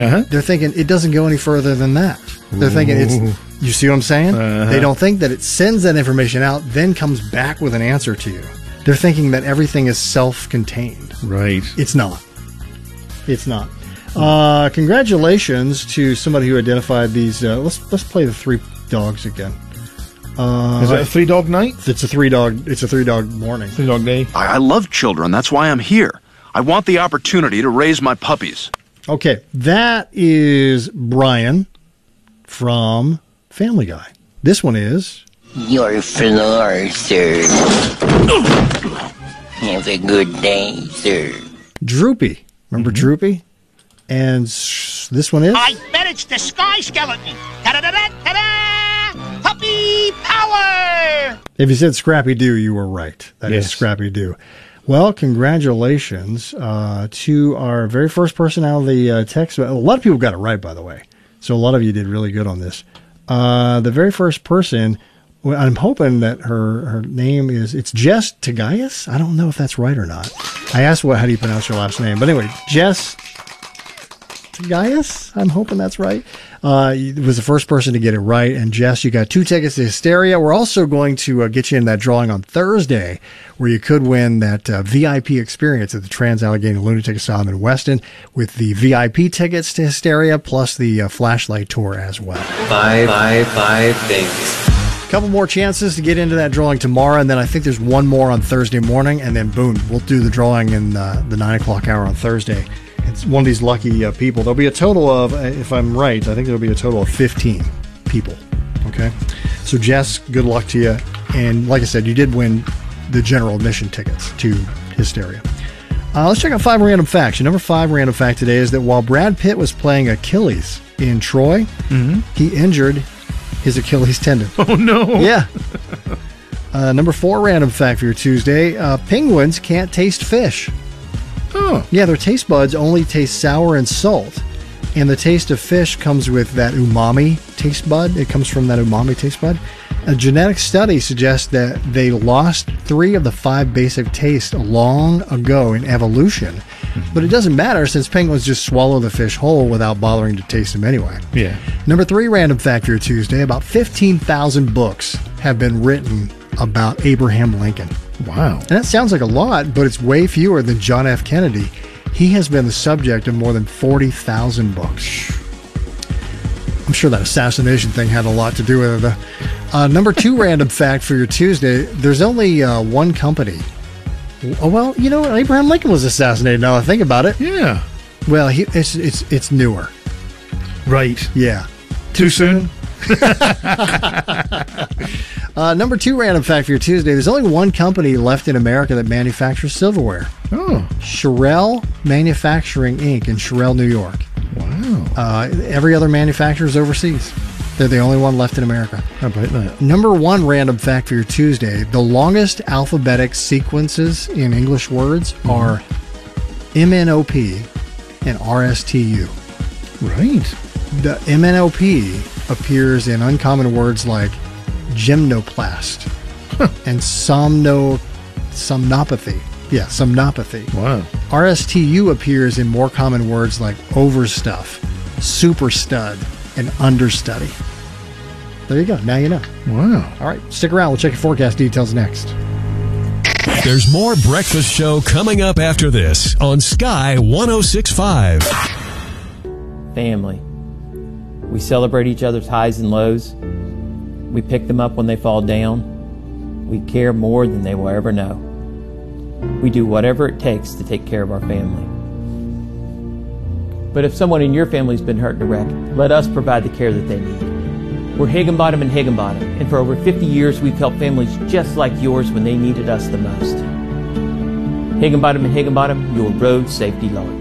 they're thinking it doesn't go any further than that. They're thinking you see what I'm saying? They don't think that it sends that information out, then comes back with an answer to you. They're thinking that everything is self-contained. Right. It's not. It's not. Congratulations to somebody who identified these. Let's play the 3 dogs again. Is it a 3-dog night? It's a 3-dog. It's a 3-dog morning. 3-dog day. I love children. That's why I'm here. I want the opportunity to raise my puppies. Okay, that is Brian from Family Guy. This one is... Your floor, sir. Have a good day, sir. Droopy. Remember Droopy? And this one is... I bet it's the Sky Skeleton. Ta-da-da-da-da-da! Puppy power! If you said Scrappy-Doo, you were right. That is Scrappy-Doo. Well, congratulations to our very first person out of the text. A lot of people got it right, by the way. So a lot of you did really good on this. The very first person... Well, I'm hoping that her name is, it's Jess Tagayas. I don't know if that's right or not. I asked how do you pronounce your last name? But anyway, Jess Tagayas. I'm hoping that's right. It was the first person to get it right. And Jess, you got 2 tickets to Hysteria. We're also going to get you in that drawing on Thursday where you could win that VIP experience at the Trans-Allegheny Lunatic Asylum in Weston with the VIP tickets to Hysteria plus the flashlight tour as well. Five things. Couple more chances to get into that drawing tomorrow, and then I think there's one more on Thursday morning, and then boom, we'll do the drawing in the 9 o'clock hour on Thursday. It's one of these lucky people. There'll be a total of, if I'm right, I think there'll be a total of 15 people. Okay? So Jess, good luck to you. And like I said, you did win the general admission tickets to Hysteria. Let's check out 5 random facts. Your number 5 random fact today is that while Brad Pitt was playing Achilles in Troy, he injured his Achilles tendon. Oh, no. Yeah. Number 4 random fact for your Tuesday. Penguins can't taste fish. Oh. Yeah, their taste buds only taste sour and salt. And the taste of fish comes with that umami taste bud. It comes from that umami taste bud. A genetic study suggests that they lost 3 of the 5 basic tastes long ago in evolution. But it doesn't matter since penguins just swallow the fish whole without bothering to taste them anyway. Yeah. Number 3 random fact for your Tuesday. About 15,000 books have been written about Abraham Lincoln. Wow. And that sounds like a lot, but it's way fewer than John F. Kennedy. He has been the subject of more than 40,000 books. I'm sure that assassination thing had a lot to do with it. Number 2 random fact for your Tuesday. There's only one company. Oh, well, you know what? Abraham Lincoln was assassinated, now I think about it. Yeah. Well, it's newer. Right. Yeah. Too soon? Number 2 random fact for your Tuesday. There's only one company left in America that manufactures silverware. Oh. Sherrill Manufacturing, Inc. in Sherrill, New York. Wow. Every other manufacturer is overseas. They're the only one left in America. How about that? Number 1 random fact for your Tuesday. The longest alphabetic sequences in English words are MNOP and RSTU. Right. The MNOP appears in uncommon words like gymnoplast and somnopathy. Yeah, somnopathy. Wow. RSTU appears in more common words like overstuff, super stud, and understudy. There you go. Now you know. Wow. All right. Stick around. We'll check your forecast details next. There's more Breakfast Show coming up after this on Sky 106.5. Family. We celebrate each other's highs and lows. We pick them up when they fall down. We care more than they will ever know. We do whatever it takes to take care of our family. But if someone in your family's been hurt in a wreck, let us provide the care that they need. We're Higginbottom and Higginbottom, and for over 50 years we've helped families just like yours when they needed us the most. Higginbottom and Higginbottom, your road safety lawyers.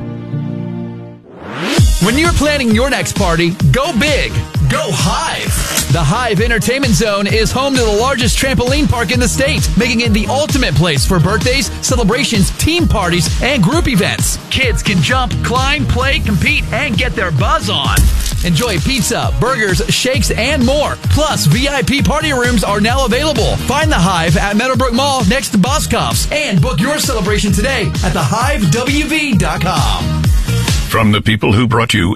When you're planning your next party, go big. Go Hive. The Hive Entertainment Zone is home to the largest trampoline park in the state, making it the ultimate place for birthdays, celebrations, team parties, and group events. Kids can jump, climb, play, compete, and get their buzz on. Enjoy pizza, burgers, shakes, and more. Plus, VIP party rooms are now available. Find the Hive at Meadowbrook Mall next to Boscov's and book your celebration today at thehivewv.com. From the people who brought you